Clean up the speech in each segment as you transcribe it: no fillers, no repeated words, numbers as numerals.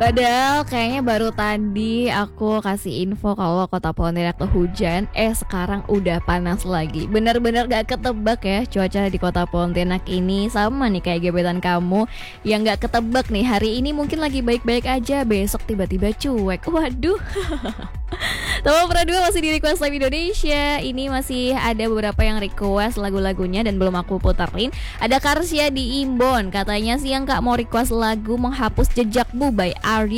Padahal kayaknya baru tadi aku kasih info kalau kota Pontianak tuh hujan, sekarang udah panas lagi. Bener-bener gak ketebak ya cuaca di kota Pontianak ini. Sama nih kayak gebetan kamu yang gak ketebak nih. Hari ini mungkin lagi baik-baik aja, besok tiba-tiba cuek. Waduh. Teman Pro 2 masih di Request Live Indonesia. Ini masih ada beberapa yang request lagu-lagunya dan belum aku puterin. Ada Karsya di Imbon, katanya sih yang Kak mau request lagu Menghapus Jejakmu by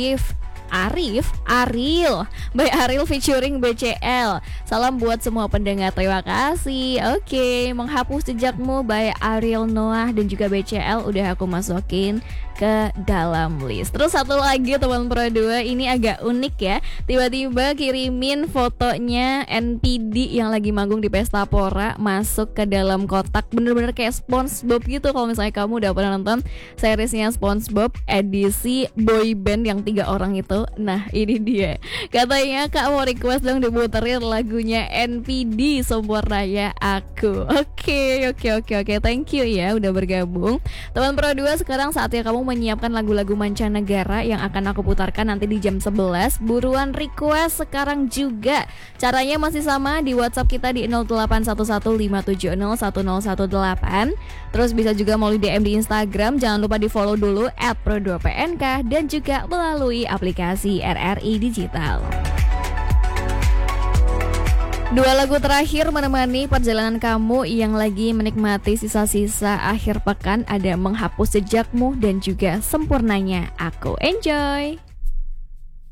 Ariel by Ariel featuring BCL. Salam buat semua pendengar, terima kasih. Oke, Menghapus Jejakmu by Ariel Noah dan juga BCL udah aku masukin ke dalam list. Terus satu lagi teman Pro 2, ini agak unik ya. Tiba-tiba kirimin fotonya NPD yang lagi manggung di Pesta Pora masuk ke dalam kotak, bener-bener kayak SpongeBob gitu. Kalau misalnya kamu udah pernah nonton seriesnya SpongeBob edisi boy band yang 3 orang itu, nah ini dia. Katanya Kak mau request dong diputerin lagunya NPD Sempurnanya Aku. Oke, thank you ya udah bergabung. Teman Pro 2, sekarang saatnya kamu menyiapkan lagu-lagu mancanegara yang akan aku putarkan nanti di jam 11. Buruan request sekarang juga. Caranya masih sama di WhatsApp kita di 081157010118. Terus bisa juga melalui DM di Instagram. Jangan lupa di follow dulu @pro2pnk dan juga melalui aplikasi RRI Digital. Dua lagu terakhir menemani perjalanan kamu yang lagi menikmati sisa-sisa akhir pekan, ada Menghapus Jejakmu dan juga Sempurnanya Aku. Enjoy!